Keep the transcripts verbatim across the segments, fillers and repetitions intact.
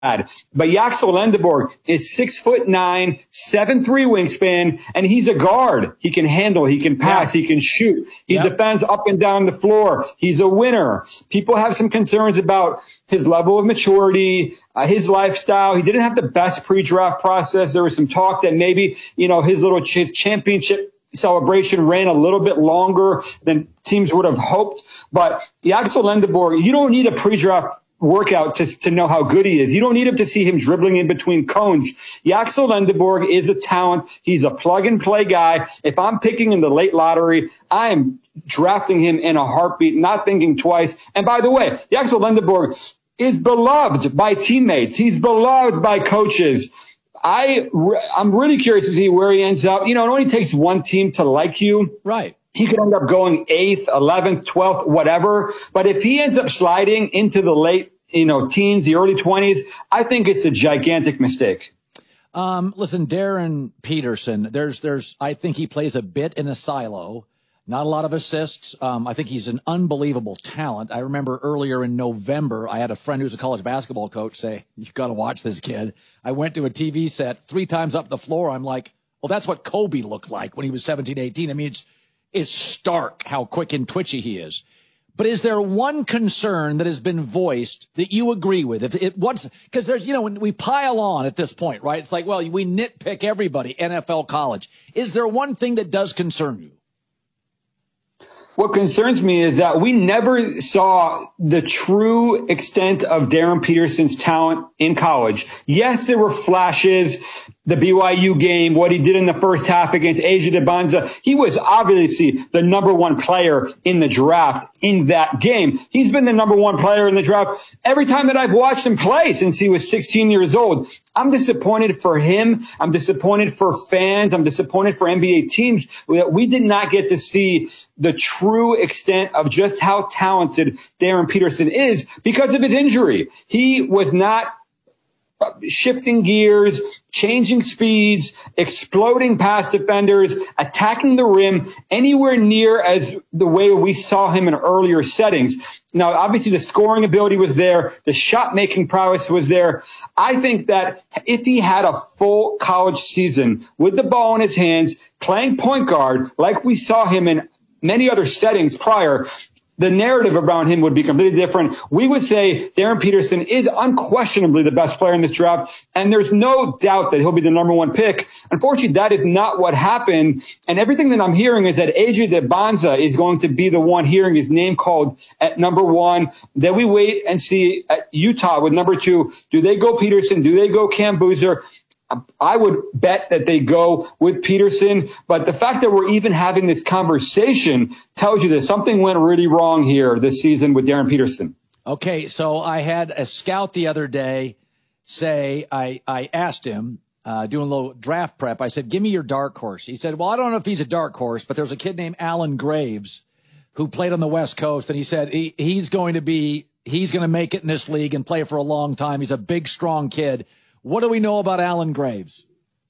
But Yaxel Lendeborg is six foot nine, seven three wingspan, and he's a guard. He can handle, he can pass, yeah. he can shoot. He yep. defends up and down the floor. He's a winner. People have some concerns about his level of maturity, uh, his lifestyle. He didn't have the best pre-draft process. There was some talk that maybe, you know, his little his championship celebration ran a little bit longer than teams would have hoped. But Yaxel Lendeborg, you don't need a pre-draft workout to, to know how good he is. You don't need him to see him dribbling in between cones. Yaxel Lendeborg is a talent. He's a plug and play guy. If I'm picking in the late lottery, I am drafting him in a heartbeat, not thinking twice. And by the way, Yaxel Lendeborg is beloved by teammates. He's beloved by coaches. I, I'm really curious to see where he ends up. You know, it only takes one team to like you. Right. He could end up going eighth, eleventh, twelfth, whatever. But if he ends up sliding into the late, you know, teens, the early twenties, I think it's a gigantic mistake. Um, listen, Darren Peterson, there's, there's, I think he plays a bit in a silo. Not a lot of assists. Um, I think he's an unbelievable talent. I remember earlier in November, I had a friend who's a college basketball coach say, you've got to watch this kid. I went to a T V set three times up the floor. I'm like, well, that's what Kobe looked like when he was seventeen, eighteen. I mean, it's, it's stark how quick and twitchy he is. But is there one concern that has been voiced that you agree with? If it what's because there's, you know, when we pile on at this point, right? It's like, well, we nitpick everybody, N F L, college. Is there one thing that does concern you? What concerns me is that we never saw the true extent of Darren Peterson's talent in college. Yes, there were flashes. The B Y U game, what he did in the first half against Asia DeBanza. He was obviously the number one player in the draft in that game. He's been the number one player in the draft every time that I've watched him play since he was sixteen years old. I'm disappointed for him. I'm disappointed for fans. I'm disappointed for N B A teams that we did not get to see the true extent of just how talented Darren Peterson is because of his injury. He was not shifting gears, changing speeds, exploding past defenders, attacking the rim anywhere near as the way we saw him in earlier settings. Now, obviously the scoring ability was there. The shot making prowess was there. I think that if he had a full college season with the ball in his hands, playing point guard like we saw him in many other settings prior, the narrative around him would be completely different. We would say Darren Peterson is unquestionably the best player in this draft, and there's no doubt that he'll be the number one pick. Unfortunately, that is not what happened, and everything that I'm hearing is that Asia DeBanza is going to be the one hearing his name called at number one. Then we wait and see at Utah with number two. Do they go Peterson? Do they go Cam Boozer? I would bet that they go with Peterson, but the fact that we're even having this conversation tells you that something went really wrong here this season with Darren Peterson. Okay, so I had a scout the other day say, I, I asked him, uh, doing a little draft prep, I said, give me your dark horse. He said, well, I don't know if he's a dark horse, but there's a kid named Alan Graves who played on the West Coast, and he said he, he's going to be, he's going to make it in this league and play for a long time. He's a big, strong kid. What do we know about Alan Graves?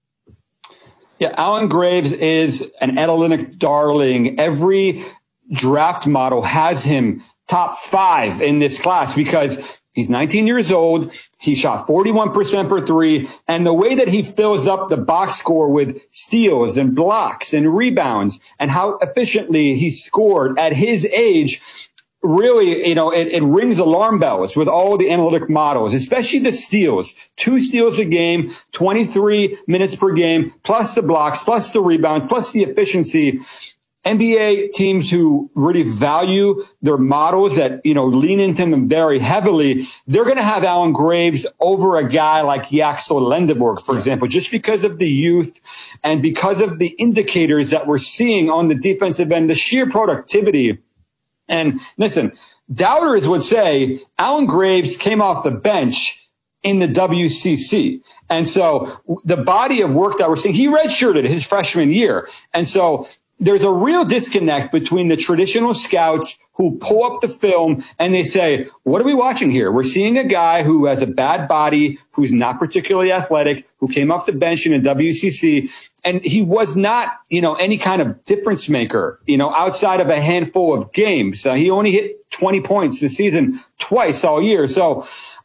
Yeah, Alan Graves is an analytic darling. Every draft model has him top five in this class because he's nineteen years old. He shot forty-one percent for three. And the way that he fills up the box score with steals and blocks and rebounds and how efficiently he scored at his age, really, you know, it, it rings alarm bells with all the analytic models, especially the steals. Two steals a game, twenty-three minutes per game, plus the blocks, plus the rebounds, plus the efficiency. N B A teams who really value their models that, you know, lean into them very heavily, they're going to have Alan Graves over a guy like Yaxel Lendeborg, for example, just because of the youth and because of the indicators that we're seeing on the defensive end, the sheer productivity. And listen, doubters would say Alan Graves came off the bench in the W C C. And so the body of work that we're seeing, he redshirted his freshman year. And so there's a real disconnect between the traditional scouts who pull up the film and they say, what are we watching here? We're seeing a guy who has a bad body, who's not particularly athletic, who came off the bench in a W C C. And he was not, you know, any kind of difference maker, you know, outside of a handful of games. Uh, he only hit twenty points this season twice all year. So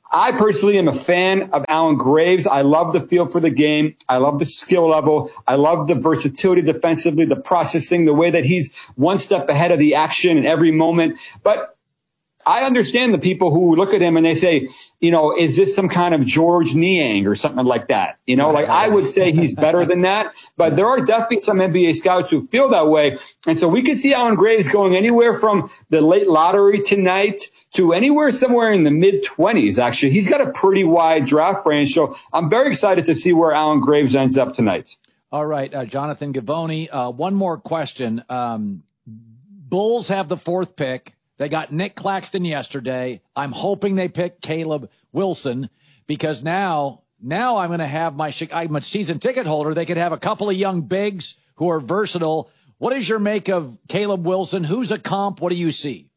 I personally am a fan of Alan Graves. I love the feel for the game. I love the skill level. I love the versatility defensively, the processing, the way that he's one step ahead of the action in every moment. But I understand the people who look at him and they say, you know, is this some kind of George Niang or something like that? You know, like I would say he's better than that, but there are definitely some N B A scouts who feel that way. And so we could see Alan Graves going anywhere from the late lottery tonight to anywhere somewhere in the mid twenties. Actually, he's got a pretty wide draft range. So I'm very excited to see where Alan Graves ends up tonight. All right. Uh, Jonathan Givony, uh, one more question. Um, Bulls have the fourth pick. They got Nick Claxton yesterday. I'm hoping they pick Caleb Wilson because now, now I'm going to have my, I'm a season ticket holder. They could have a couple of young bigs who are versatile. What is your make of Caleb Wilson? Who's a comp? What do you see?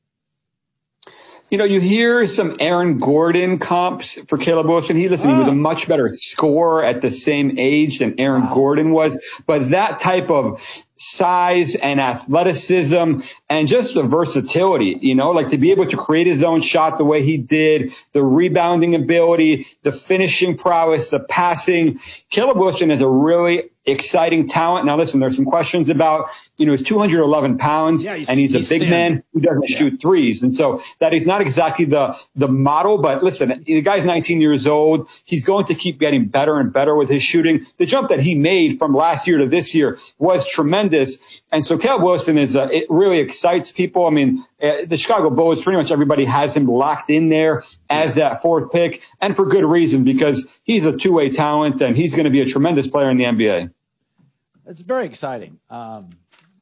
You know, you hear some Aaron Gordon comps for Caleb Wilson. He, listen, oh. he was a much better scorer at the same age than Aaron wow. Gordon was. But that type of size and athleticism and just the versatility, you know, like to be able to create his own shot the way he did, the rebounding ability, the finishing prowess, the passing. Caleb Wilson is a really exciting talent. Now, listen, there's some questions about, you know, he's two hundred eleven pounds yeah, he's, and he's, he's a big standing. man who doesn't yeah. shoot threes. And so that is not exactly the, the model, but listen, the guy's nineteen years old. He's going to keep getting better and better with his shooting. The jump that he made from last year to this year was tremendous. And so Caleb Wilson is, uh, it really excites people. I mean, uh, the Chicago Bulls, pretty much everybody has him locked in there as that fourth pick, and for good reason, because he's a two-way talent and he's going to be a tremendous player in the N B A. It's very exciting. Um,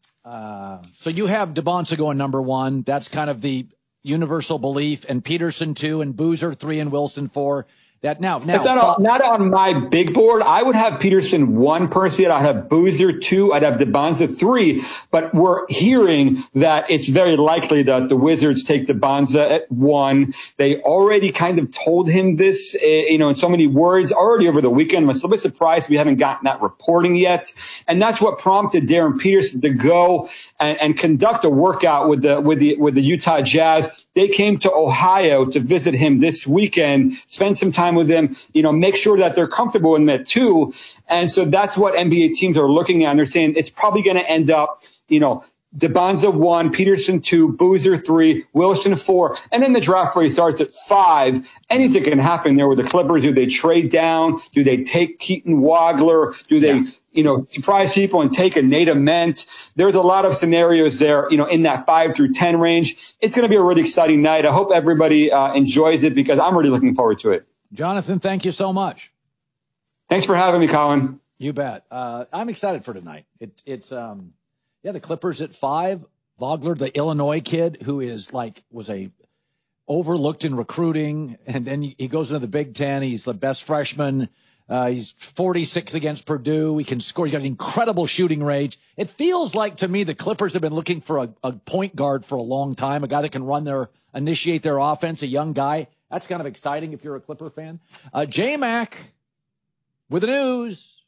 uh, so you have DeBonsa going number one. That's kind of the universal belief, and Peterson two, and Boozer three, and Wilson four. That now, now it's not on, not on my big board. I would have Peterson one personally. I'd have Boozer two. I'd have DeBonsa three. But we're hearing that it's very likely that the Wizards take DeBonsa at one. They already kind of told him this, uh, you know, in so many words already over the weekend. I'm a little bit surprised we haven't gotten that reporting yet. And that's what prompted Darren Peterson to go and, and conduct a workout with the with the with the Utah Jazz. They came to Ohio to visit him this weekend, spend some time with him, you know, make sure that they're comfortable in that too. And so that's what N B A teams are looking at. And they're saying it's probably going to end up, you know, DeBonsa one, Peterson two, Boozer three, Wilson four. And then the draft rate starts at five. Anything can happen there with the Clippers. Do they trade down? Do they take Keaton Wagler? Do they, yeah. you know, surprise people and take a Nate Ament? There's a lot of scenarios there, you know, in that five through ten range. It's going to be a really exciting night. I hope everybody uh, enjoys it because I'm really looking forward to it. Jonathan, thank you so much. Thanks for having me, Colin. You bet. Uh, I'm excited for tonight. It, it's, um, yeah, the Clippers at five. Vogler, the Illinois kid who is like, was a overlooked in recruiting. And then he goes into the Big Ten. He's the best freshman. Uh, he's forty-six against Purdue. He can score. He's got an incredible shooting range. It feels like to me the Clippers have been looking for a, a point guard for a long time, a guy that can run their, initiate their offense, a young guy. That's kind of exciting if you're a Clipper fan. Uh, J-Mac with the news.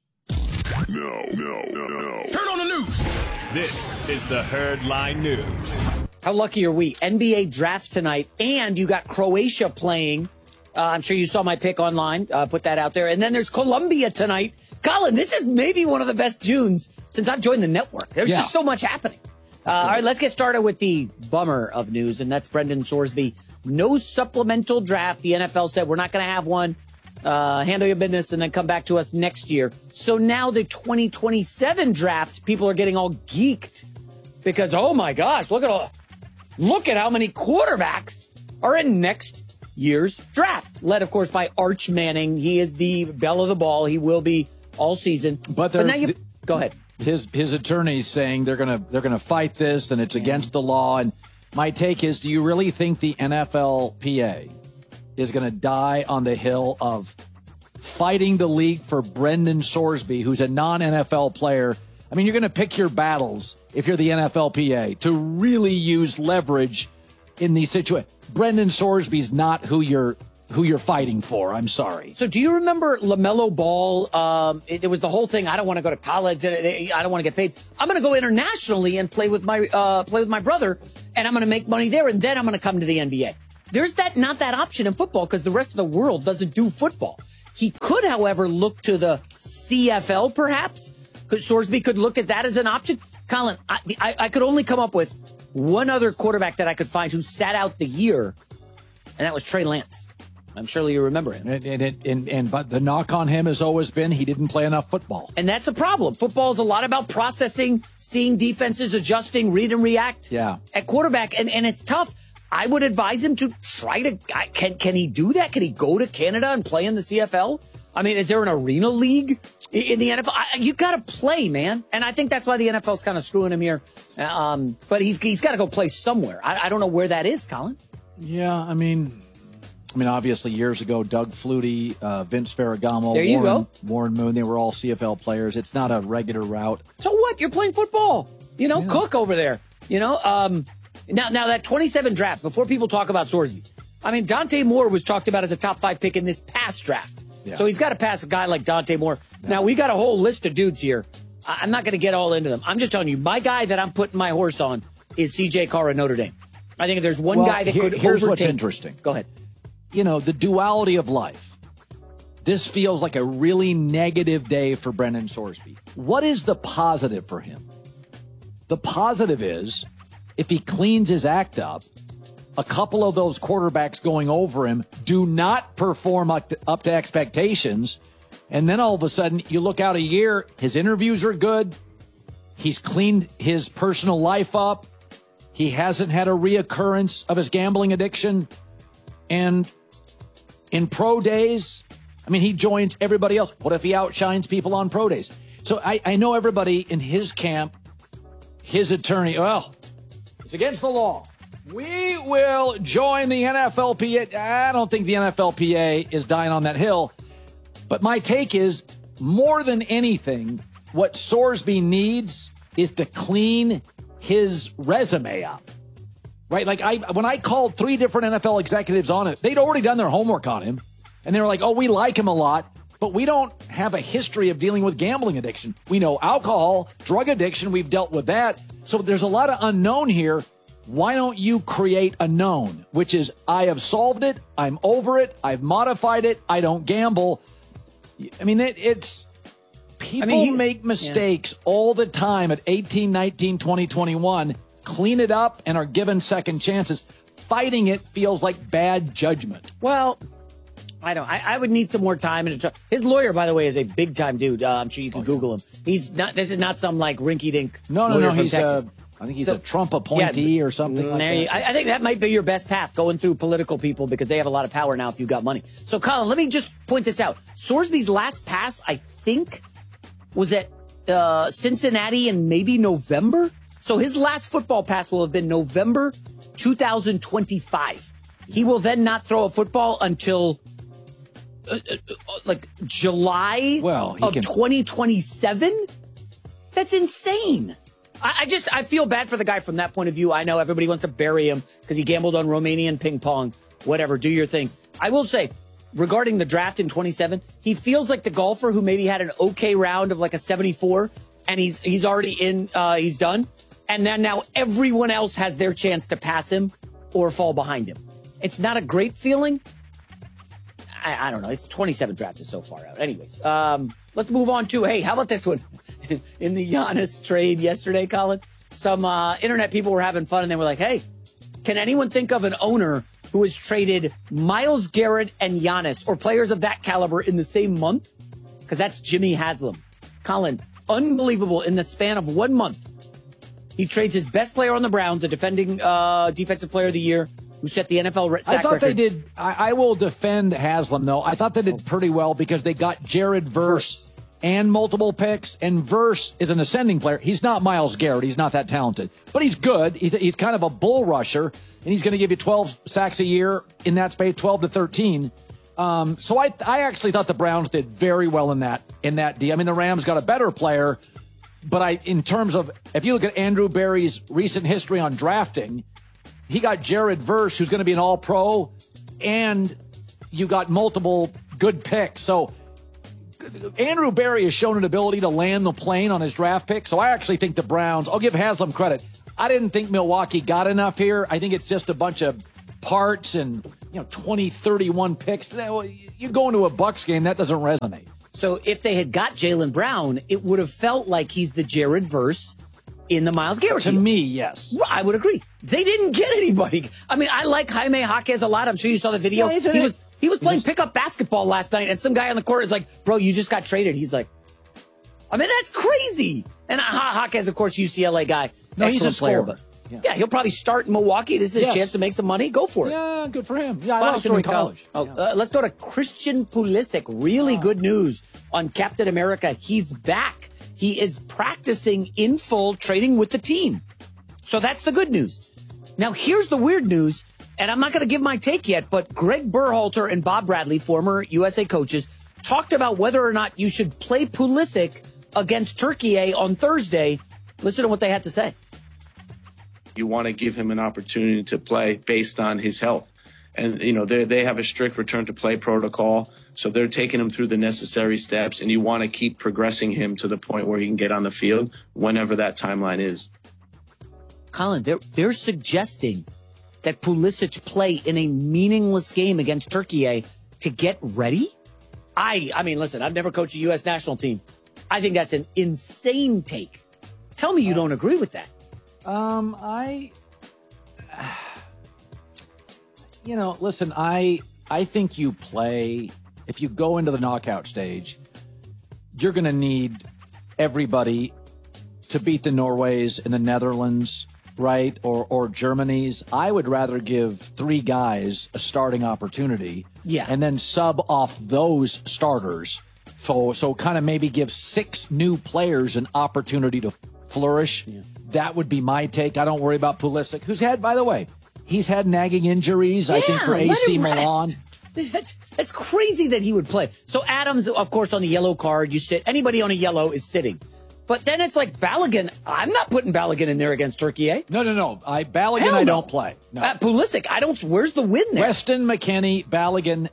No, no, no, no. Turn on the news. This is the Herdline News. How lucky are we? N B A draft tonight, and you got Croatia playing. Uh, I'm sure you saw my pick online. Uh, put that out there. And then there's Colombia tonight. Colin, this is maybe one of the best Junes since I've joined the network. There's yeah. just so much happening. Uh, all right, let's get started with the bummer of news, and that's Brendan Sorsby. No supplemental draft. The N F L said we're not going to have one. Uh, handle your business and then come back to us next year. So now the twenty twenty-seven draft, people are getting all geeked because, oh my gosh, look at all, look at how many quarterbacks are in next year's draft. Led, of course, by Arch Manning. He is the belle of the ball. He will be all season. But, but now you go ahead. His his attorney's saying they're gonna they're gonna fight this and it's against the law. And my take is, do you really think the N F L P A is going to die on the hill of fighting the league for Brendan Sorsby, who's a non-N F L player? I mean, you're going to pick your battles if you're the N F L P A to really use leverage in these situations. Brendan Sorsby's not who you're who you're fighting for. I'm sorry. So do you remember LaMelo Ball? Um, it, it was the whole thing. I don't want to go to college. And I don't want to get paid. I'm going to go internationally and play with my uh, play with my brother, and I'm going to make money there, and then I'm going to come to the N B A. there's that not that option in football because the rest of the world doesn't do football. He could, however, look to the C F L, perhaps. Could Sorsby could look at that as an option. Colin, I, I, I could only come up with one other quarterback that I could find who sat out the year, and that was Trey Lance. I'm sure you remember him. And, and, and, and but the knock on him has always been he didn't play enough football. And that's a problem. Football is a lot about processing, seeing defenses, adjusting, read and react. Yeah. At quarterback, and, and it's tough. I would advise him to try to, can can he do that? Can he go to Canada and play in the C F L? I mean, is there an arena league in the N F L? I, you got to play, man. And I think that's why the N F L is kind of screwing him here. Um, but he's he's got to go play somewhere. I, I don't know where that is, Colin. Yeah, I mean... I mean, obviously, years ago, Doug Flutie, uh, Vince Ferragamo, there you Warren, go. Warren Moon, they were all C F L players. It's not a regular route. So what? You're playing football. You know, yeah. Cook over there. You know, um, now, now that twenty-seven draft, before people talk about Sorsby, I mean, Dante Moore was talked about as a top five pick in this past draft. Yeah. So he's got to pass a guy like Dante Moore. Yeah. Now, we got a whole list of dudes here. I- I'm not going to get all into them. I'm just telling you, my guy that I'm putting my horse on is C J Carr at Notre Dame. I think if there's one well, guy that here, could here's overtake. What's interesting. Go ahead. You know, the duality of life. This feels like a really negative day for Brendan Sorsby. What is the positive for him? The positive is, if he cleans his act up, a couple of those quarterbacks going over him do not perform up to, up to expectations, and then all of a sudden, you look out a year, his interviews are good, he's cleaned his personal life up, he hasn't had a reoccurrence of his gambling addiction, and in pro days, I mean, he joins everybody else. What if he outshines people on pro days? So I, I know everybody in his camp, his attorney, well, it's against the law. We will join the N F L P A. I don't think the N F L P A is dying on that hill. But my take is, more than anything, what Sorsby needs is to clean his resume up. Right? Like, I when I called three different N F L executives on it, they'd already done their homework on him. And they were like, oh, we like him a lot, but we don't have a history of dealing with gambling addiction. We know alcohol, drug addiction, we've dealt with that. So there's a lot of unknown here. Why don't you create a known, which is, I have solved it, I'm over it, I've modified it, I don't gamble. I mean, it, it's... People I mean, he, make mistakes yeah. all the time at eighteen, nineteen, twenty, twenty-one, clean it up, and are given second chances. Fighting it feels like bad judgment. Well, I don't. I, I would need some more time. And his lawyer, by the way, is a big time dude. Uh, I'm sure you can oh, Google him. He's not. This is not some like rinky dink. No, no, lawyer no. From He's. Texas. Uh, I think he's so, a Trump appointee yeah, or something like that. You, I, I think that might be your best path, going through political people, because they have a lot of power now if you've got money. So, Colin, let me just point this out. Sorsby's last pass, I think, was at uh, Cincinnati in maybe November. So his last football pass will have been November two thousand twenty-five. He will then not throw a football until uh, uh, like July well, of can... twenty twenty-seven. That's insane. I, I just I feel bad for the guy from that point of view. I know everybody wants to bury him because he gambled on Romanian ping pong. Whatever, do your thing. I will say, regarding the draft in twenty-seven, he feels like the golfer who maybe had an okay round of like a seventy-four, and he's he's already in, uh, he's done. And then now everyone else has their chance to pass him or fall behind him. It's not a great feeling. I, I don't know. It's twenty-seven draft is so far out. Anyways, um, let's move on to, hey, how about this one? In the Giannis trade yesterday, Colin, some uh, internet people were having fun, and they were like, hey, can anyone think of an owner who has traded Myles Garrett and Giannis, or players of that caliber, in the same month? Because that's Jimmy Haslam. Colin, unbelievable. In the span of one month, he trades his best player on the Browns, the defending uh, defensive player of the year, who set the N F L sack I thought record. they did. I, I will defend Haslam, though. I thought they did pretty well because they got Jared Verse and multiple picks. And Verse is an ascending player. He's not Myles Garrett. He's not that talented. But he's good. He's, he's kind of a bull rusher. And he's going to give you twelve sacks a year in that space, twelve to thirteen. Um, so I I actually thought the Browns did very well in that in that deal. I mean, the Rams got a better player. But I, in terms of, if you look at Andrew Berry's recent history on drafting, he got Jared Verse, who's going to be an all-pro, and you got multiple good picks. So Andrew Berry has shown an ability to land the plane on his draft pick. So I actually think the Browns, I'll give Haslam credit. I didn't think Milwaukee got enough here. I think it's just a bunch of parts and, you know, twenty, thirty-one picks. You go into a Bucs game, that doesn't resonate. So if they had got Jaylen Brown, it would have felt like he's the Jared Verse in the Myles Garrett To deal. me, yes. I would agree. They didn't get anybody. I mean, I like Jaime Jaquez a lot. I'm sure you saw the video. Yeah, he was he was playing pickup basketball last night, and some guy on the court is like, bro, you just got traded. He's like, I mean, that's crazy. And Jaquez, of course, U C L A guy. No, excellent he's a player. scorer. But Yeah. yeah, he'll probably start in Milwaukee. This is Yes. his chance to make some money. Go for it. Yeah, good for him. Yeah, I Final liked him story, in college. Kyle. Oh, Yeah. uh, let's go to Christian Pulisic. Really good news on Captain America. He's back. He is practicing in full, training with the team. So that's the good news. Now, here's the weird news, and I'm not going to give my take yet, but Greg Berhalter and Bob Bradley, former U S A coaches, talked about whether or not you should play Pulisic against Turkey on Thursday. Listen to what they had to say. You want to give him an opportunity to play based on his health. And, you know, they they have a strict return to play protocol. So they're taking him through the necessary steps, and you want to keep progressing him to the point where he can get on the field whenever that timeline is. Colin, they're, they're suggesting that Pulisic play in a meaningless game against Turkey to get ready? I, I mean, listen, I've never coached a U S national team. I think that's an insane take. Tell me you don't agree with that. Um, I, you know, listen, I, I think you play, if you go into the knockout stage, you're going to need everybody to beat the Norways and the Netherlands, right? Or, or Germany's. I would rather give three guys a starting opportunity. Yeah. And then sub off those starters. So, so kind of maybe give six new players an opportunity to flourish. Yeah. That would be my take. I don't worry about Pulisic, who's had, by the way, he's had nagging injuries, yeah, I think, for A C Milan. That's, that's crazy that he would play. So Adams, of course, on the yellow card, you sit. Anybody on a yellow is sitting. But then it's like Balogun. I'm not putting Balogun in there against Turkey, eh? No, no, no. I Balogun, Hell I no. don't play. No. Uh, Pulisic, I don't. Where's the win there? Weston, McKennie, Balogun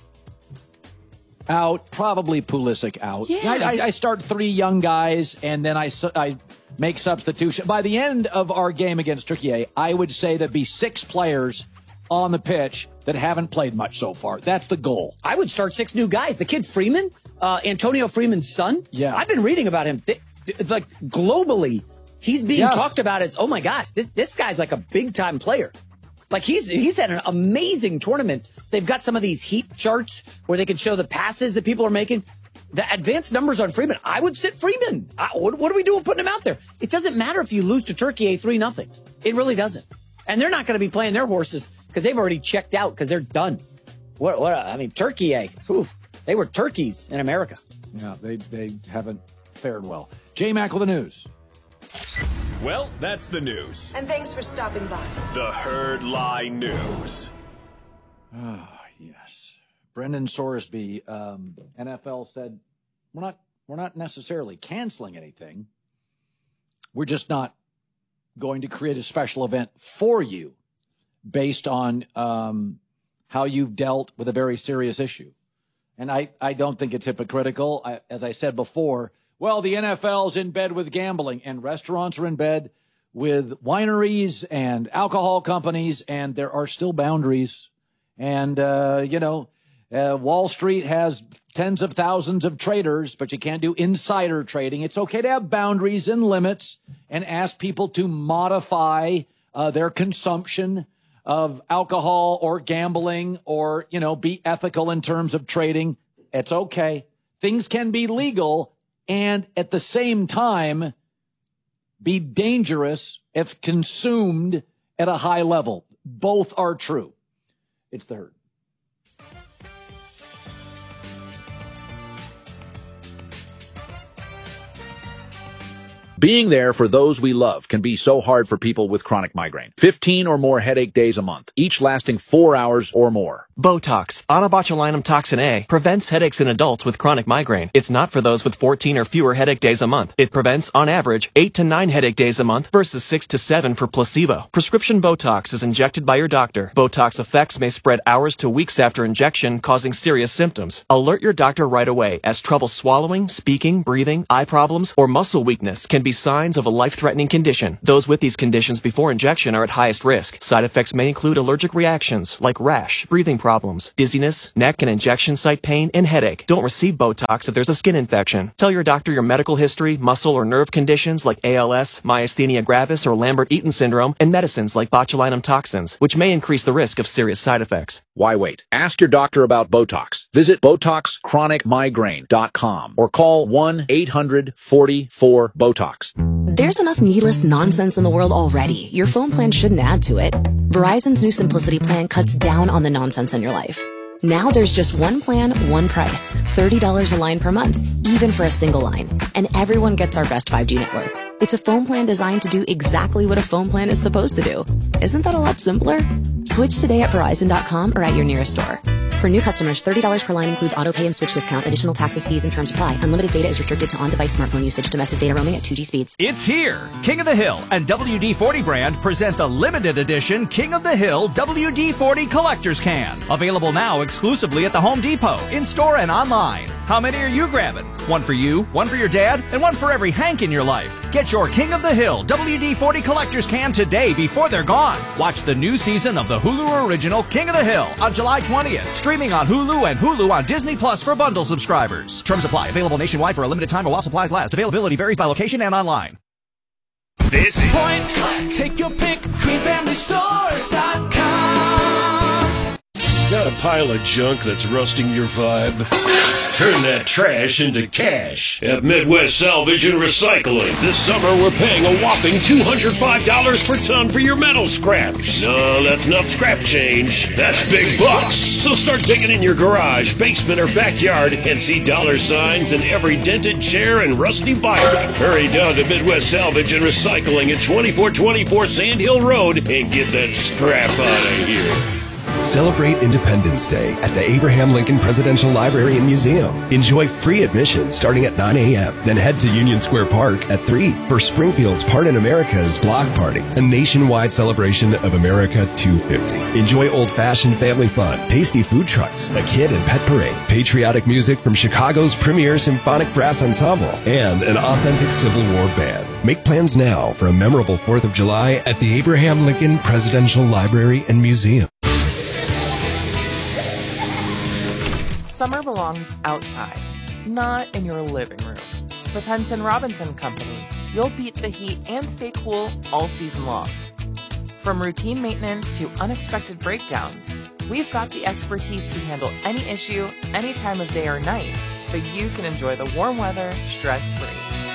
out. Probably Pulisic out. Yeah. I, I, I start three young guys, and then I, I make substitution. By the end of our game against Turkey, I would say there'd be six players on the pitch that haven't played much so far. That's the goal. I would start six new guys. The kid Freeman, uh, Antonio Freeman's son. Yeah. I've been reading about him. Th- th- like globally, he's being yes. talked about as, oh my gosh, this, this guy's like a big time player. Like he's he's had an amazing tournament. They've got some of these heat charts where they can show the passes that people are making. The advanced numbers on Freeman. I would sit Freeman. I, what, what are we doing putting him out there? It doesn't matter if you lose to Turkey a three nothing. It really doesn't. And they're not going to be playing their horses because they've already checked out because they're done. What? What? I mean, Turkey, oof, they were turkeys in America. Yeah, they they haven't fared well. J Mac with the news. Well, that's the news. And thanks for stopping by. The Herd Lie News. Ah, yes. Brendan Sorsby, um, N F L said, we're not we're not necessarily canceling anything. We're just not going to create a special event for you based on um, how you've dealt with a very serious issue. And I, I don't think it's hypocritical. I, as I said before, well, the N F L's in bed with gambling, and restaurants are in bed with wineries and alcohol companies, and there are still boundaries. And, uh, you know, uh, Wall Street has tens of thousands of traders, but you can't do insider trading. It's okay to have boundaries and limits and ask people to modify uh, their consumption of alcohol or gambling or, you know, be ethical in terms of trading. It's okay. Things can be legal and at the same time be dangerous if consumed at a high level. Both are true. It's the Herd. Being there for those we love can be so hard for people with chronic migraine. fifteen or more headache days a month, each lasting four hours or more. Botox, onabotulinum toxin A, prevents headaches in adults with chronic migraine. It's not for those with fourteen or fewer headache days a month. It prevents, on average, eight to nine headache days a month versus six to seven for placebo. Prescription Botox is injected by your doctor. Botox effects may spread hours to weeks after injection, causing serious symptoms. Alert your doctor right away, as trouble swallowing, speaking, breathing, eye problems, or muscle weakness can be be signs of a life-threatening condition. Those with these conditions before injection are at highest risk. Side effects may include allergic reactions like rash, breathing problems, dizziness, neck and injection site pain, and headache. Don't receive Botox if there's a skin infection. Tell your doctor your medical history, muscle or nerve conditions like A L S, myasthenia gravis, or Lambert-Eaton syndrome, and medicines like botulinum toxins, which may increase the risk of serious side effects. Why wait? Ask your doctor about Botox. Visit Botox Chronic Migraine dot com or call one eight hundred forty-four BOTOX. There's enough needless nonsense in the world already. Your phone plan shouldn't add to it. Verizon's new Simplicity plan cuts down on the nonsense in your life. Now there's just one plan, one price. thirty dollars a line per month, even for a single line. And everyone gets our best five G network. It's a phone plan designed to do exactly what a phone plan is supposed to do. Isn't that a lot simpler? Switch today at Verizon dot com or at your nearest store. For new customers, thirty dollars per line includes auto pay and switch discount. Additional taxes, fees, and terms apply. Unlimited data is restricted to on-device smartphone usage. Domestic data roaming at two G speeds. It's here! King of the Hill and W D forty brand present the limited edition King of the Hill W D forty Collector's Can. Available now exclusively at the Home Depot, in-store and online. How many are you grabbing? One for you, one for your dad, and one for every Hank in your life. Get your King of the Hill W D forty Collector's Can today before they're gone. Watch the new season of the Hulu original King of the Hill on July twentieth. Streaming on Hulu and Hulu on Disney Plus for bundle subscribers. Terms apply. Available nationwide for a limited time while supplies last. Availability varies by location and online. This Point Click. Take your pick. green family stores dot com. Got a pile of junk that's rusting your vibe? Turn that trash into cash at Midwest Salvage and Recycling. This summer, we're paying a whopping two hundred five dollars per ton for your metal scraps. No, that's not scrap change. That's big bucks. So start digging in your garage, basement, or backyard and see dollar signs in every dented chair and rusty bike. Hurry down to Midwest Salvage and Recycling at twenty-four twenty-four Sand Hill Road and get that scrap out of here. Celebrate Independence Day at the Abraham Lincoln Presidential Library and Museum. Enjoy free admission starting at nine a.m. Then head to Union Square Park at three for Springfield's Part in America's Block Party, a nationwide celebration of America two fifty. Enjoy old-fashioned family fun, tasty food trucks, a kid and pet parade, patriotic music from Chicago's premier symphonic brass ensemble, and an authentic Civil War band. Make plans now for a memorable fourth of July at the Abraham Lincoln Presidential Library and Museum. Summer belongs outside, not in your living room. With Henson Robinson Company, you'll beat the heat and stay cool all season long. From routine maintenance to unexpected breakdowns, we've got the expertise to handle any issue, any time of day or night, so you can enjoy the warm weather stress-free.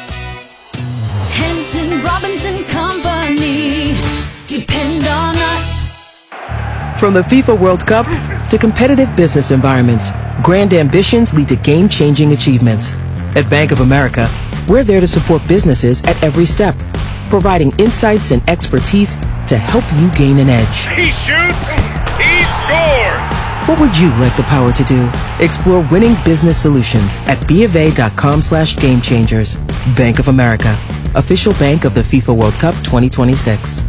Henson Robinson Company, depend on us. From the FIFA World Cup to competitive business environments, grand ambitions lead to game-changing achievements. At Bank of America, we're there to support businesses at every step, providing insights and expertise to help you gain an edge. He shoots, he scores! What would you like the power to do? Explore winning business solutions at BofA.com slash game changers. Bank of America, official bank of the FIFA World Cup twenty twenty-six.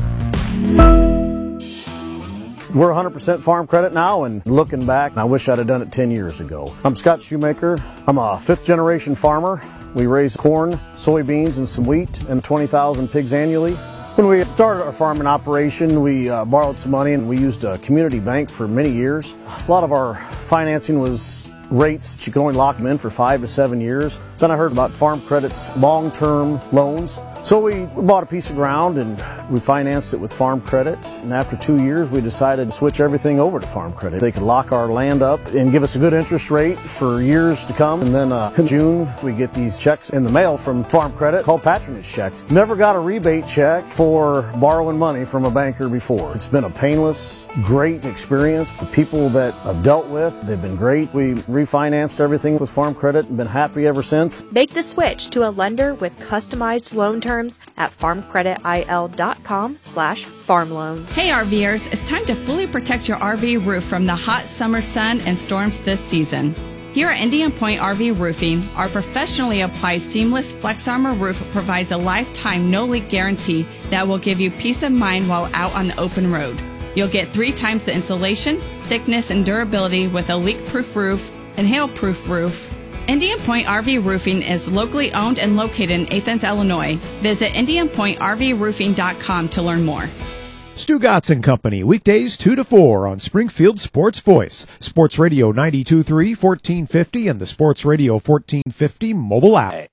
We're one hundred percent farm credit now, and looking back, I wish I'd have done it ten years ago. I'm Scott Shoemaker. I'm a fifth generation farmer. We raise corn, soybeans, and some wheat, and twenty thousand pigs annually. When we started our farming operation, we uh, borrowed some money, and we used a community bank for many years. A lot of our financing was rates that you could only lock them in for five to seven years. Then I heard about Farm Credit's long-term loans. So we bought a piece of ground and we financed it with Farm Credit. And after two years, we decided to switch everything over to Farm Credit. They could lock our land up and give us a good interest rate for years to come. And then uh, in June, we get these checks in the mail from Farm Credit called patronage checks. Never got a rebate check for borrowing money from a banker before. It's been a painless, great experience. The people that I've dealt with, they've been great. We refinanced everything with Farm Credit and been happy ever since. Make the switch to a lender with customized loan terms at farmcreditil.com slash farm loans. Hey RVers, it's time to fully protect your R V roof from the hot summer sun and storms this season. Here at Indian Point R V Roofing, our professionally applied seamless Flex Armor roof provides a lifetime no-leak guarantee that will give you peace of mind while out on the open road. You'll get three times the insulation, thickness, and durability with a leak-proof roof and hail-proof roof, Indian Point R V Roofing is locally owned and located in Athens, Illinois. Visit indian point r v roofing dot com to learn more. Stu Gatz and Company, weekdays two to four on Springfield Sports Voice, Sports Radio ninety-two point three, fourteen fifty, and the Sports Radio fourteen fifty mobile app.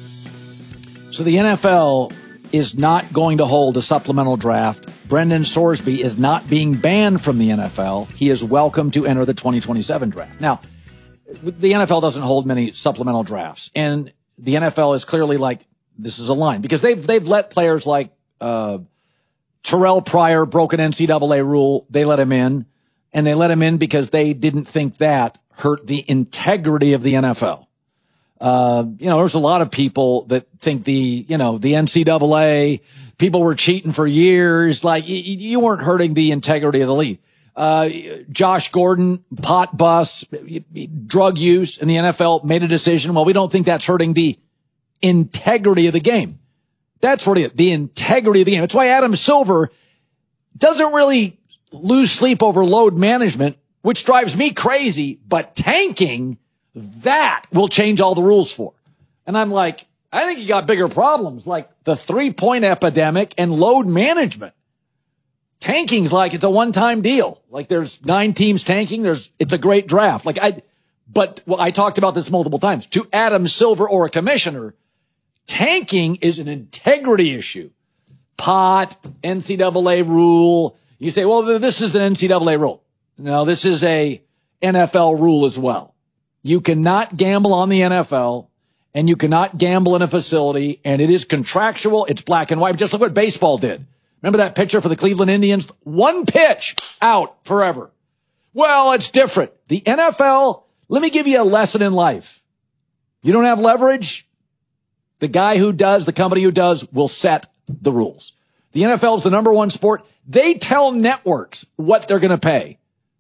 So the N F L is not going to hold a supplemental draft. Brendan Sorsby is not being banned from the N F L. He is welcome to enter the twenty twenty-seven draft. Now, the N F L doesn't hold many supplemental drafts, and the N F L is clearly like, this is a line, because they've they've let players like uh, Terrell Pryor broke an N C double A rule. They let him in, and they let him in because they didn't think that hurt the integrity of the N F L. Uh, you know, there's a lot of people that think the, you know, the N C double A, people were cheating for years. Like, you, you weren't hurting the integrity of the league. Uh, Josh Gordon, pot bust, drug use, and the N F L made a decision. Well, we don't think that's hurting the integrity of the game. That's what it is, the integrity of the game. That's why Adam Silver doesn't really lose sleep over load management, which drives me crazy, but tanking, that will change all the rules for. And I'm like, I think you got bigger problems like the three-point epidemic and load management. Tanking's like it's a one-time deal. Like there's nine teams tanking. There's it's a great draft. Like I, but well, I talked about this multiple times. To Adam Silver or a commissioner, tanking is an integrity issue. Pot, N C double A rule. You say, well, this is an N C double A rule. No, this is a N F L rule as well. You cannot gamble on the N F L, and you cannot gamble in a facility, and it is contractual. It's black and white. Just look what baseball did. Remember that pitcher for the Cleveland Indians? One pitch, out forever. Well, it's different. The N F L, let me give you a lesson in life. You don't have leverage? The guy who does, the company who does, will set the rules. The N F L is the number one sport. They tell networks what they're going to pay.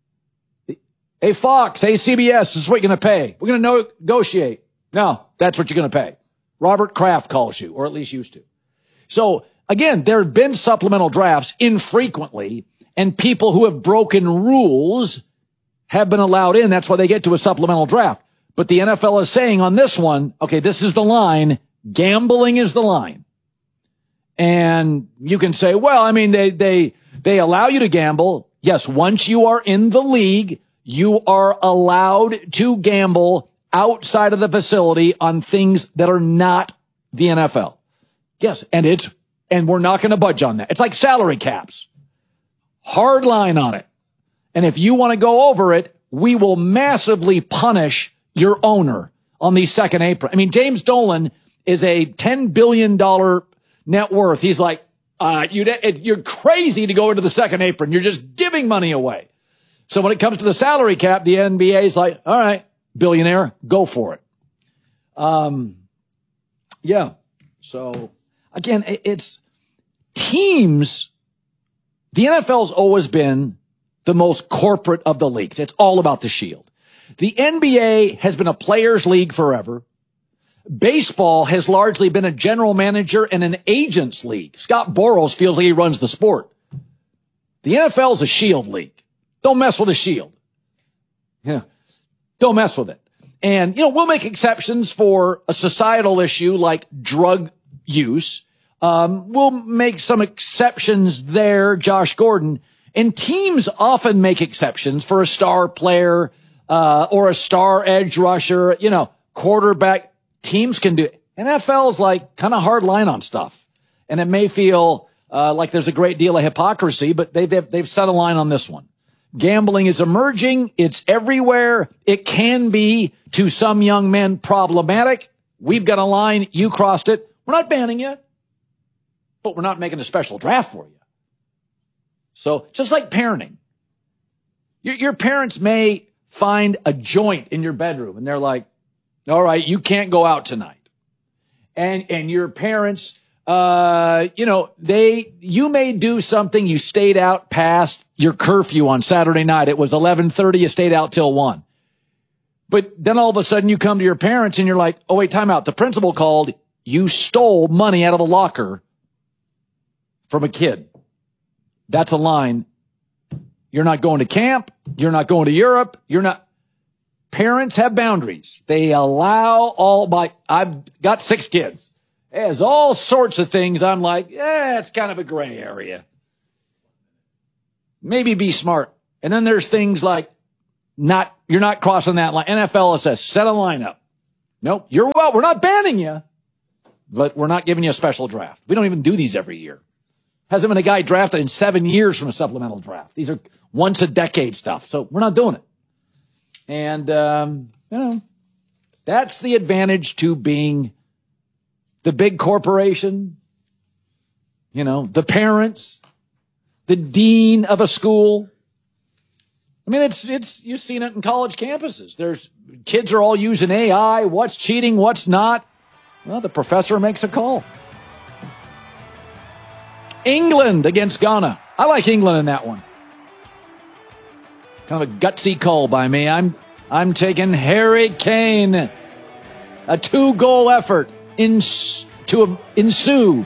Hey, Fox, hey, C B S, this is what you're going to pay. We're going to negotiate. No, that's what you're going to pay. Robert Kraft calls you, or at least used to. So, again, there have been supplemental drafts infrequently, and people who have broken rules have been allowed in. That's why they get to a supplemental draft. But the N F L is saying on this one, okay, this is the line. Gambling is the line. And you can say, well, I mean, they, they, they allow you to gamble. Yes, once you are in the league, you are allowed to gamble outside of the facility on things that are not the N F L. Yes, and it's, and we're not going to budge on that. It's like salary caps. Hard line on it. And if you want to go over it, we will massively punish your owner on the second apron. I mean, James Dolan is a ten billion dollars net worth. He's like, uh, you'd, you're crazy to go into the second apron. You're just giving money away. So when it comes to the salary cap, the N B A is like, all right, billionaire, go for it. Um, yeah. So again, it's teams. The N F L's always been the most corporate of the leagues. It's all about the shield. The N B A has been a players' league forever. Baseball has largely been a general manager and an agent's league. Scott Boras feels like he runs the sport. The N F L is a shield league. Don't mess with the shield. Yeah. Don't mess with it. And, you know, we'll make exceptions for a societal issue like drug use. Um, we'll make some exceptions there, Josh Gordon. And teams often make exceptions for a star player, uh, or a star edge rusher, you know, quarterback. Teams can do it. N F L is like kind of hard line on stuff. And it may feel, uh, like there's a great deal of hypocrisy, but they've, they've, they've set a line on this one. Gambling is emerging. It's everywhere. It can be, to some young men, problematic. We've got a line. You crossed it. We're not banning you, but we're not making a special draft for you. So just like parenting, your, your parents may find a joint in your bedroom and they're like, all right, you can't go out tonight. And, and your parents, uh, you know, they, you may do something. You stayed out past your curfew on Saturday night. It was eleven thirty. You stayed out till one. But then all of a sudden you come to your parents and you're like, oh, wait, time out. The principal called. You stole money out of a locker from a kid. That's a line. You're not going to camp. You're not going to Europe. You're not. Parents have boundaries. They allow all my, I've got six kids. There's all sorts of things I'm like, yeah, it's kind of a gray area. Maybe be smart. And then there's things like not, you're not crossing that line. N F L says set a lineup. Nope. You're well, we're not banning you, but we're not giving you a special draft. We don't even do these every year. Hasn't been a guy drafted in seven years from a supplemental draft. These are once a decade stuff. So we're not doing it. And, um, you know, that's the advantage to being the big corporation, you know, the parents, the dean of a school. I mean, it's, it's, you've seen it in college campuses. There's, kids are all using A I. What's cheating? What's not? Well, the professor makes a call. England against Ghana. I like England in that one. Kind of a gutsy call by me. I'm I'm taking Harry Kane. A two-goal effort in, to ensue.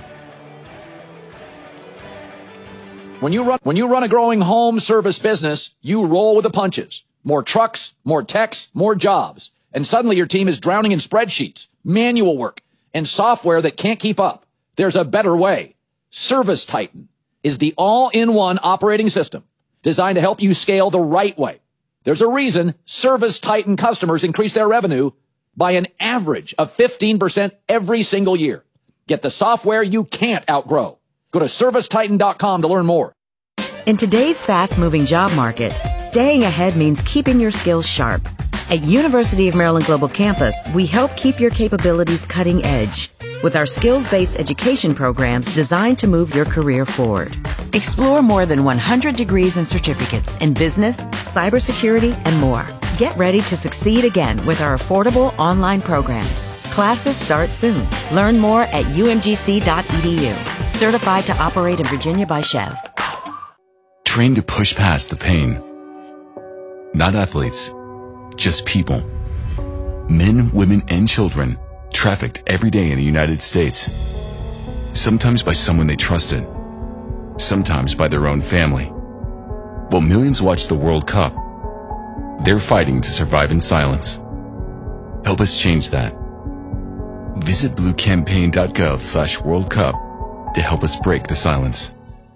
When you run when you run a growing home service business, you roll with the punches. More trucks, more techs, more jobs. And suddenly your team is drowning in spreadsheets, manual work, and software that can't keep up. There's a better way. Service Titan is the all-in-one operating system designed to help you scale the right way. There's a reason Service Titan customers increase their revenue by an average of fifteen percent every single year. Get the software you can't outgrow. Go to service titan dot com to learn more. In today's fast-moving job market, staying ahead means keeping your skills sharp. At University of Maryland Global Campus, we help keep your capabilities cutting edge with our skills-based education programs designed to move your career forward. Explore more than one hundred degrees and certificates in business, cybersecurity, and more. Get ready to succeed again with our affordable online programs. Classes start soon. Learn more at u m g c dot e d u. Certified to operate in Virginia by Chev. Train to push past the pain. Not athletes, just people. Men, women, and children trafficked every day in the United States. Sometimes by someone they trusted. Sometimes by their own family. While millions watch the World Cup, they're fighting to survive in silence. Help us change that. Visit blue campaign dot gov slash World Cup to help us break the silence.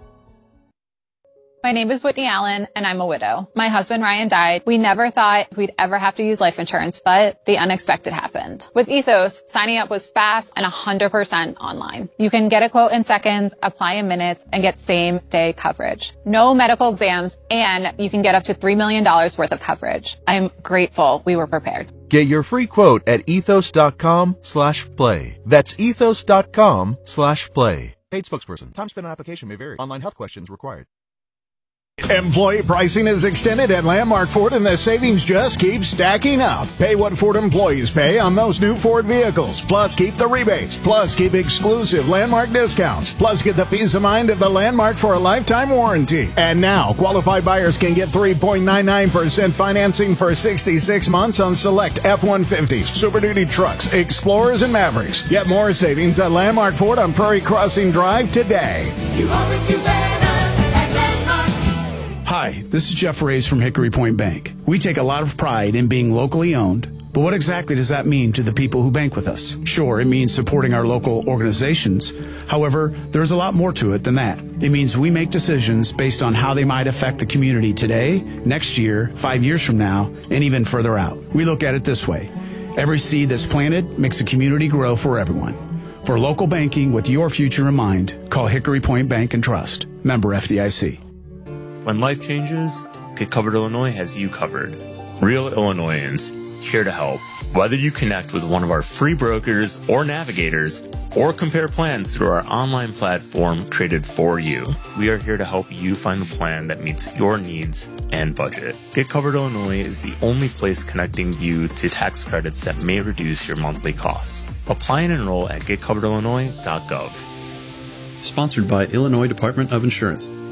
My name is Whitney Allen, and I'm a widow. My husband, Ryan, died. We never thought we'd ever have to use life insurance, but the unexpected happened. With Ethos, signing up was fast and one hundred percent online. You can get a quote in seconds, apply in minutes, and get same-day coverage. No medical exams, and you can get up to three million dollars worth of coverage. I'm grateful we were prepared. Get your free quote at ethos.com slash play. That's ethos.com slash play. Paid spokesperson. Time spent on application may vary. Online health questions required. Employee pricing is extended at Landmark Ford, and the savings just keep stacking up. Pay what Ford employees pay on most new Ford vehicles. Plus, keep the rebates. Plus, keep exclusive Landmark discounts. Plus, get the peace of mind of the Landmark for a lifetime warranty. And now, qualified buyers can get three point nine nine percent financing for sixty-six months on select F one fifties, Super Duty trucks, Explorers, and Mavericks. Get more savings at Landmark Ford on Prairie Crossing Drive today. You always do better. Hi, this is Jeff Reyes from Hickory Point Bank. We take a lot of pride in being locally owned, but what exactly does that mean to the people who bank with us? Sure, it means supporting our local organizations. However, there's a lot more to it than that. It means we make decisions based on how they might affect the community today, next year, five years from now, and even further out. We look at it this way. Every seed that's planted makes a community grow for everyone. For local banking with your future in mind, call Hickory Point Bank and Trust. Member F D I C. When life changes, Get Covered Illinois has you covered. Real Illinoisans, here to help. Whether you connect with one of our free brokers or navigators, or compare plans through our online platform created for you, we are here to help you find the plan that meets your needs and budget. Get Covered Illinois is the only place connecting you to tax credits that may reduce your monthly costs. Apply and enroll at get covered illinois dot gov. Sponsored by Illinois Department of Insurance.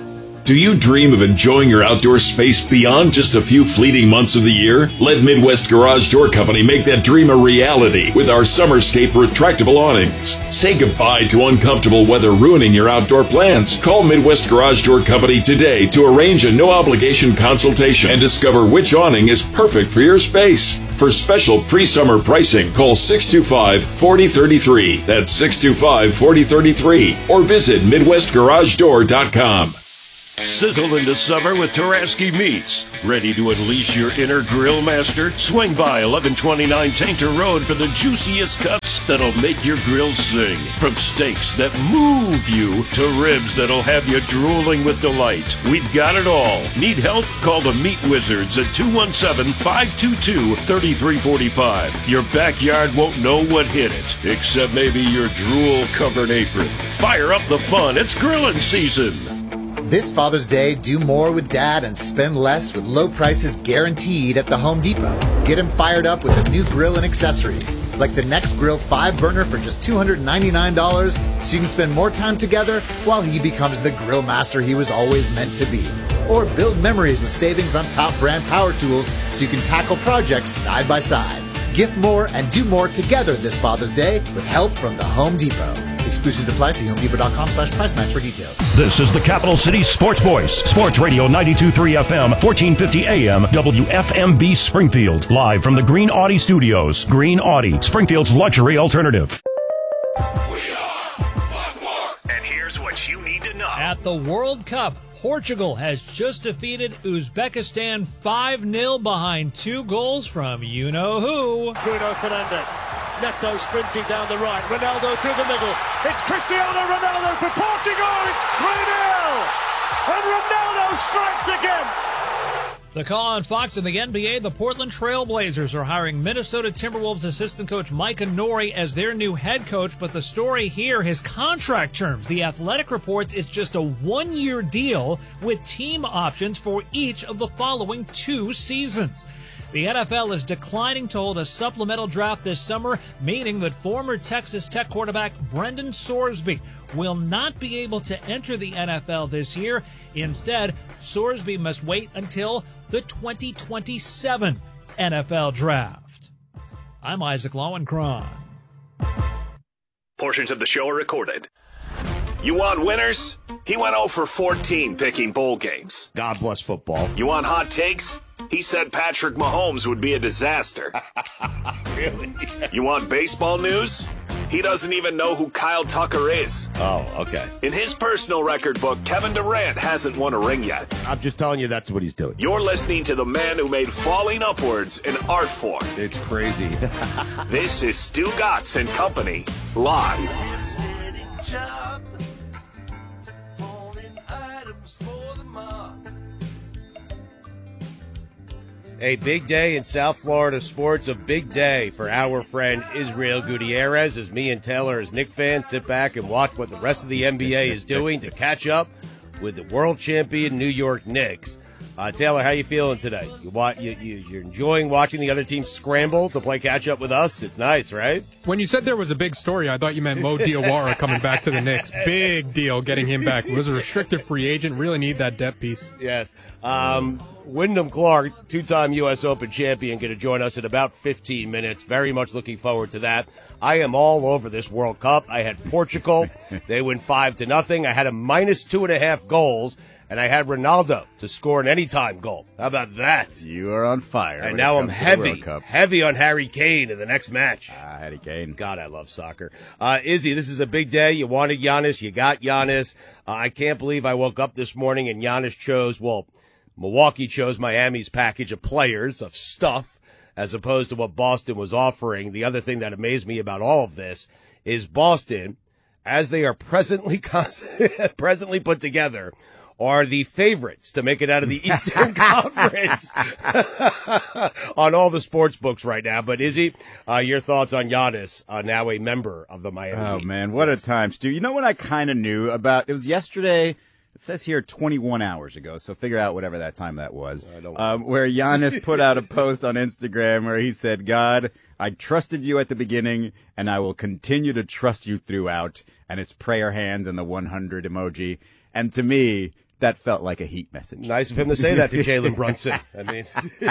Do you dream of enjoying your outdoor space beyond just a few fleeting months of the year? Let Midwest Garage Door Company make that dream a reality with our Summerscape retractable awnings. Say goodbye to uncomfortable weather ruining your outdoor plans. Call Midwest Garage Door Company today to arrange a no-obligation consultation and discover which awning is perfect for your space. For special pre-summer pricing, call six two five, four zero three three. That's six two five, four zero three three. Or visit midwest garage door dot com. Sizzle into summer with Taraski Meats. Ready to unleash your inner grill master? Swing by eleven twenty-nine Tainter Road for the juiciest cuts that'll make your grill sing. From steaks that move you to ribs that'll have you drooling with delight. We've got it all. Need help? Call the Meat Wizards at two one seven, five two two, three three four five. Your backyard won't know what hit it, except maybe your drool-covered apron. Fire up the fun. It's grilling season. This Father's Day, do more with Dad and spend less with low prices guaranteed at the Home Depot. Get him fired up with a new grill and accessories, like the Next Grill five burner for just two hundred ninety-nine dollars, so you can spend more time together while he becomes the grill master he was always meant to be. Or build memories with savings on top brand power tools so you can tackle projects side by side. Gift more and do more together this Father's Day with help from the Home Depot. Exclusions apply. See homedepot.com slash price match for details. This is the Capital City Sports Voice. Sports Radio ninety-two point three F M, fourteen fifty A M, W F M B Springfield. Live from the Green Audi Studios. Green Audi, Springfield's luxury alternative. And here's what you need to know. At the World Cup, Portugal has just defeated Uzbekistan five nil behind two goals from you-know-who. Bruno Fernandes. Neto sprinting down the right. Ronaldo through the middle. It's Cristiano Ronaldo for Portugal. It's three nil. And Ronaldo strikes again. The call on Fox in the N B A, the Portland Trail Blazers are hiring Minnesota Timberwolves assistant coach Micah Nori as their new head coach, but the story here, his contract terms. The Athletic reports it's just a one-year deal with team options for each of the following two seasons. The N F L is declining to hold a supplemental draft this summer, meaning that former Texas Tech quarterback Brendan Sorsby will not be able to enter the N F L this year. Instead, Sorsby must wait until the twenty twenty-seven N F L Draft. I'm Isaac Lowenkron. Portions of the show are recorded. You want winners? He went oh for fourteen picking bowl games. God bless football. You want hot takes? He said Patrick Mahomes would be a disaster. Really? You want baseball news? He doesn't even know who Kyle Tucker is. Oh, okay. In his personal record book, Kevin Durant hasn't won a ring yet. I'm just telling you that's what he's doing. You're listening to the man who made falling upwards an art form. It's crazy. This is Stu Gatz and Company, live. A big day in South Florida sports, a big day for our friend Israel Gutierrez as me and Taylor as Knicks fans sit back and watch what the rest of the N B A is doing to catch up with the world champion New York Knicks. Uh, Taylor, how you feeling today? You, you, you, you're enjoying watching the other team scramble to play catch-up with us? It's nice, right? When you said there was a big story, I thought you meant Mo Diawara coming back to the Knicks. Big deal getting him back. He was a restricted free agent. Really need that depth piece. Yes. Um, Wyndham Clark, two-time U S Open champion, going to join us in about fifteen minutes. Very much looking forward to that. I am all over this World Cup. I had Portugal. They win five to nothing. I had a minus two and a half goals. And I had Ronaldo to score an anytime goal. How about that? You are on fire. And now I'm heavy, heavy on Harry Kane in the next match. Ah, Harry Kane. God, I love soccer. Uh, Izzy, this is a big day. You wanted Giannis. You got Giannis. Uh, I can't believe I woke up this morning and Giannis chose, well, Milwaukee chose Miami's package of players, of stuff, as opposed to what Boston was offering. The other thing that amazed me about all of this is Boston, as they are presently presently put together, are the favorites to make it out of the Eastern Conference on all the sports books right now. But Izzy, uh, your thoughts on Giannis, uh, now a member of the Miami Oh, Heat. man, what a time, Stu. You know what I kind of knew about? It was yesterday. It says here twenty-one hours ago, so figure out whatever that time that was, um, where Giannis put out a post on Instagram where he said, God, I trusted you at the beginning, and I will continue to trust you throughout. And it's prayer hands and the one hundred emoji. And to me, that felt like a Heat message. Nice of him to say that to Jalen Brunson. I mean,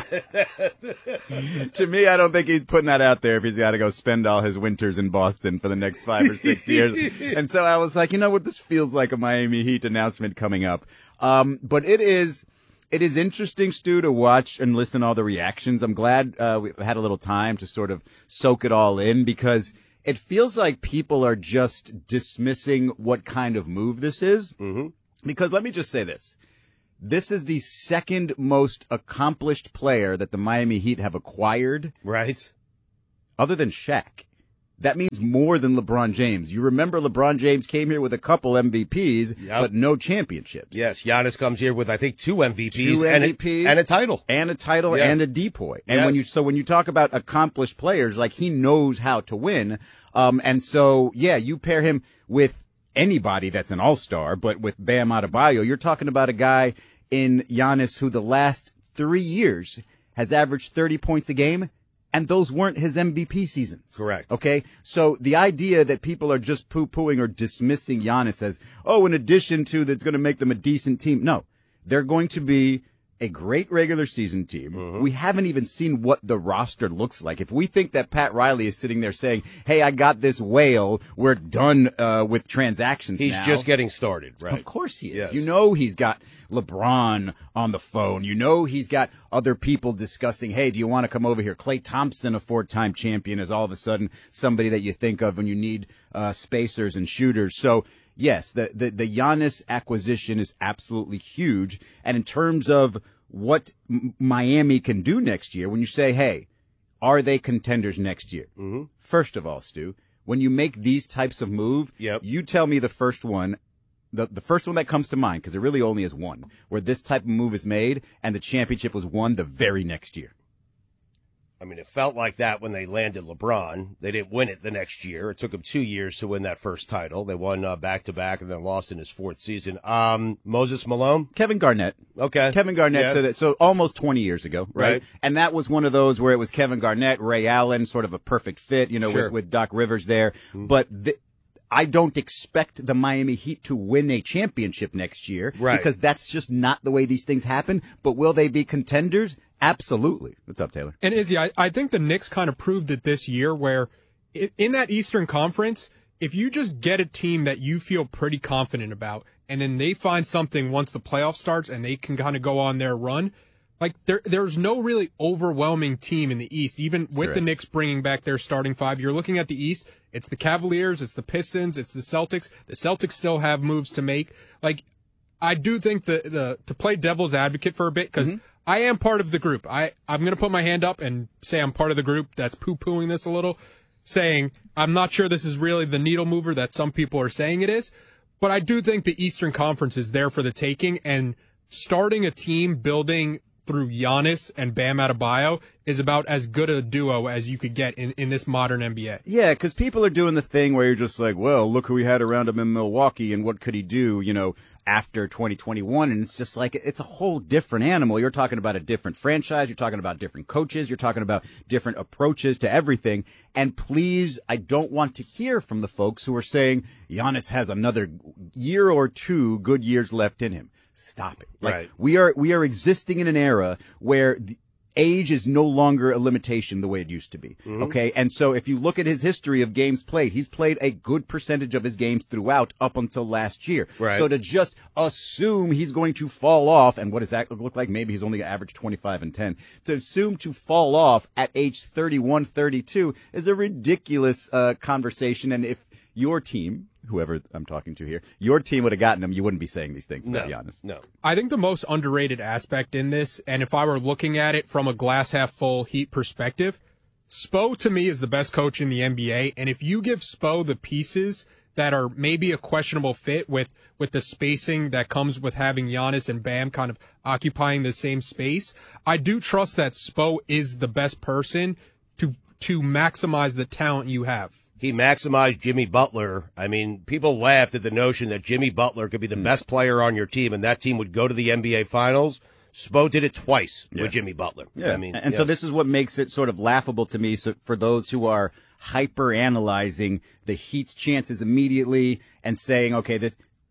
to me, I don't think he's putting that out there if he's got to go spend all his winters in Boston for the next five or six years. And so I was like, you know what, this feels like a Miami Heat announcement coming up. Um, but it is, it is interesting, Stu, to watch and listen to all the reactions. I'm glad uh, we had a little time to sort of soak it all in, because it feels like people are just dismissing what kind of move this is. Mm-hmm. Because let me just say this. This is the second most accomplished player that the Miami Heat have acquired. Right. Other than Shaq. That means more than LeBron James. You remember LeBron James came here with a couple M V Ps, yep. but no championships. Yes, Giannis comes here with, I think, two M V Ps. Two and M V Ps. A, and a title. And a title yeah. and a depoy. And yes. when you, so when you talk about accomplished players, like, he knows how to win. Um, and so, yeah, you pair him with anybody that's an all-star, but with Bam Adebayo, you're talking about a guy in Giannis who the last three years has averaged thirty points a game, and those weren't his M V P seasons. Correct. Okay? So the idea that people are just poo-pooing or dismissing Giannis as, oh, in addition to that's going to make them a decent team. No, they're going to be a great regular season team. Mm-hmm. We haven't even seen what the roster looks like. If we think that Pat Riley is sitting there saying, hey, I got this whale, we're done uh, with transactions He's now. just getting started, right? Of course he is. Yes. You know he's got LeBron on the phone. You know he's got other people discussing, hey, do you want to come over here? Klay Thompson, a four-time champion, is all of a sudden somebody that you think of when you need uh, spacers and shooters. So, yes, the, the, the Giannis acquisition is absolutely huge. And in terms of what M- Miami can do next year, when you say, hey, are they contenders next year? Mm-hmm. First of all, Stu, when you make these types of move, yep. you tell me the first one, the, the first one that comes to mind, because there really only is one, where this type of move is made and the championship was won the very next year. I mean, it felt like that when they landed LeBron. They didn't win it the next year. It took them two years to win that first title. They won uh, back-to-back and then lost in his fourth season. Um, Moses Malone? Kevin Garnett. Okay. Kevin Garnett yeah. said that, so almost twenty years ago, right? Right. And that was one of those where it was Kevin Garnett, Ray Allen, sort of a perfect fit, you know, Sure. with, with Doc Rivers there. Mm-hmm. But the, I don't expect the Miami Heat to win a championship next year. Right. Because that's just not the way these things happen. But will they be contenders? Absolutely. What's up, Taylor? And Izzy, I, I think the Knicks kind of proved it this year where in, in that Eastern Conference, if you just get a team that you feel pretty confident about and then they find something once the playoff starts and they can kind of go on their run, like there, there's no really overwhelming team in the East, even with Correct. the Knicks bringing back their starting five. You're looking at the East. It's the Cavaliers. It's the Pistons. It's the Celtics. The Celtics still have moves to make. Like, I do think the, the, to play devil's advocate for a bit, because mm-hmm. I am part of the group. I, I'm going to put my hand up and say I'm part of the group that's poo-pooing this a little, saying I'm not sure this is really the needle mover that some people are saying it is, but I do think the Eastern Conference is there for the taking, and starting a team building through Giannis and Bam Adebayo is about as good a duo as you could get in, in this modern N B A. Yeah, because people are doing the thing where you're just like, well, look who we had around him in Milwaukee and what could he do, you know, after twenty twenty-one. And it's just like, it's a whole different animal. You're talking about a different franchise. You're talking about different coaches. You're talking about different approaches to everything. And please, I don't want to hear from the folks who are saying Giannis has another year or two good years left in him. Stop it. Like, right. we are, we are existing in an era where the age is no longer a limitation the way it used to be. Mm-hmm. Okay. And so if you look at his history of games played, he's played a good percentage of his games throughout up until last year. Right. So to just assume he's going to fall off, and what does that look like? Maybe he's only averaged twenty-five and ten. To assume to fall off at age thirty-one, thirty-two is a ridiculous uh, conversation. And if your team, whoever I'm talking to here, your team would have gotten him, you wouldn't be saying these things, to no, be honest. No. I think the most underrated aspect in this, and if I were looking at it from a glass half full Heat perspective, Spo to me is the best coach in the N B A. And if you give Spo the pieces that are maybe a questionable fit with, with the spacing that comes with having Giannis and Bam kind of occupying the same space, I do trust that Spo is the best person to, to maximize the talent you have. He maximized Jimmy Butler. I mean, people laughed at the notion that Jimmy Butler could be the mm. best player on your team and that team would go to the N B A Finals. Spo did it twice yeah. with Jimmy Butler. Yeah. I mean, and yes. so this is what makes it sort of laughable to me. So for those who are hyper analyzing the Heat's chances immediately and saying, okay, this,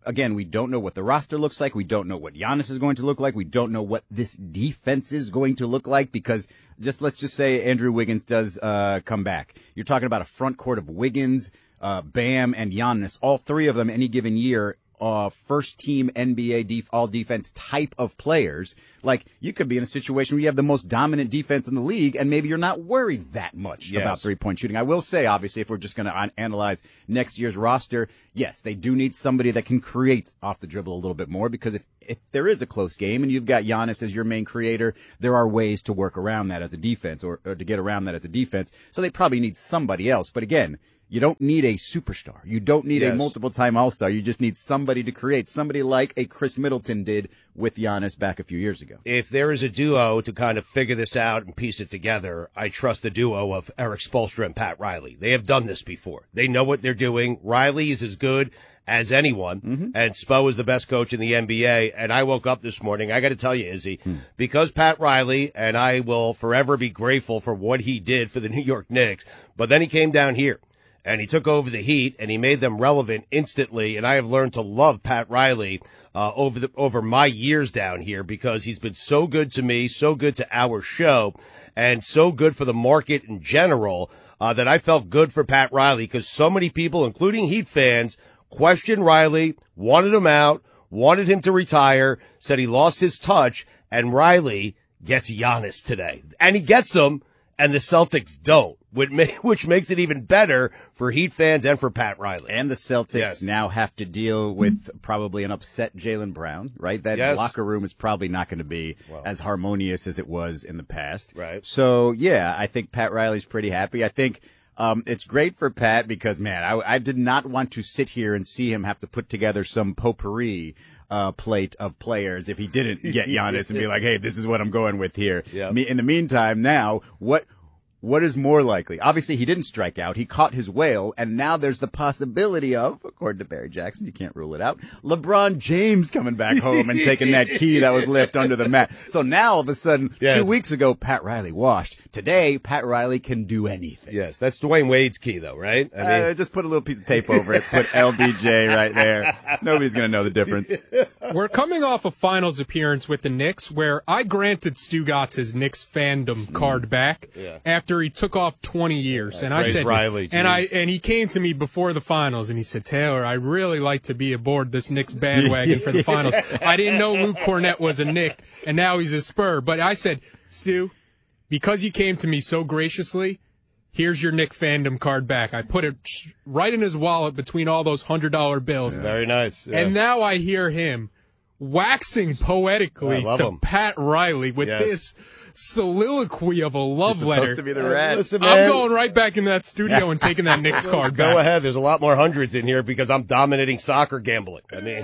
again, we don't know what the roster looks like. We don't know what Giannis is going to look like. We don't know what this defense is going to look like because just let's just say Andrew Wiggins does uh, come back. You're talking about a front court of Wiggins, uh, Bam, and Giannis, all three of them any given year. Uh, first team N B A def- all defense type of players. Like you could be in a situation where you have the most dominant defense in the league and maybe you're not worried that much yes. about three point shooting. I will say, obviously, if we're just going to an- analyze next year's roster, yes, they do need somebody that can create off the dribble a little bit more because if, if there is a close game and you've got Giannis as your main creator, there are ways to work around that as a defense or, or to get around that as a defense. So they probably need somebody else. But again, you don't need a superstar. You don't need yes. a multiple-time All-Star. You just need somebody to create, somebody like a Chris Middleton did with Giannis back a few years ago. If there is a duo to kind of figure this out and piece it together, I trust the duo of Eric Spoelstra and Pat Riley. They have done this before. They know what they're doing. Riley is as good as anyone, mm-hmm. and Spo is the best coach in the N B A. And I woke up this morning, I got to tell you, Izzy, hmm. because Pat Riley, and I will forever be grateful for what he did for the New York Knicks, but then he came down here. And he took over the Heat, and he made them relevant instantly. And I have learned to love Pat Riley uh, over the over my years down here because he's been so good to me, so good to our show, and so good for the market in general uh, that I felt good for Pat Riley because so many people, including Heat fans, questioned Riley, wanted him out, wanted him to retire, said he lost his touch, and Riley gets Giannis today. And he gets him, and the Celtics don't. Which makes it even better for Heat fans and for Pat Riley. And the Celtics yes. now have to deal with probably an upset Jaylen Brown, right? That yes. locker room is probably not going to be well, as harmonious as it was in the past. Right. So, yeah, I think Pat Riley's pretty happy. I think um, it's great for Pat because, man, I, I did not want to sit here and see him have to put together some potpourri uh, plate of players if he didn't get Giannis and be like, hey, this is what I'm going with here. Yep. Me, in the meantime, now, what – What is more likely? Obviously, he didn't strike out. He caught his whale, and now there's the possibility of, according to Barry Jackson, you can't rule it out, LeBron James coming back home and taking that key that was left under the mat. So now, all of a sudden, yes. two weeks ago, Pat Riley washed. Today, Pat Riley can do anything. Yes, that's Dwayne Wade's key, though, right? I mean, uh, just put a little piece of tape over it. Put L B J right there. Nobody's going to know the difference. We're coming off a finals appearance with the Knicks where I granted Stugotz his Knicks fandom card back yeah. after he took off twenty years. And I said, Riley, and I, and he came to me before the finals and he said, Taylor, I really like to be aboard this Knicks bandwagon for the finals. I didn't know Luke Cornett was a Knick and now he's a Spur. But I said, Stu, because you came to me so graciously, here's your Knick fandom card back. I put it right in his wallet between all those hundred dollar bills. Yeah. Very nice. Yeah. And now I hear him waxing poetically to him. Pat Riley with yes. this soliloquy of a love You're letter. Supposed to be the rat. Listen, I'm man. going right back in that studio and taking that Knicks card back. Go ahead. There's a lot more hundreds in here because I'm dominating soccer gambling. I mean,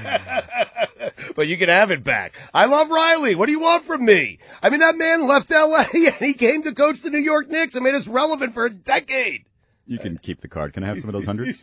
but you can have it back. I love Riley. What do you want from me? I mean, that man left L A and he came to coach the New York Knicks and made us relevant for a decade. You can keep the card. Can I have some of those hundreds?